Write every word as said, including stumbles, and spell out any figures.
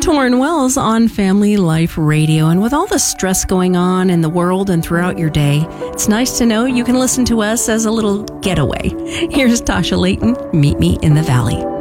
Warren Wells on Family Life Radio. And with all the stress going on in the world and throughout your day, it's nice to know you can listen to us as a little getaway. Here's Tasha Layton, Meet Me in the Valley.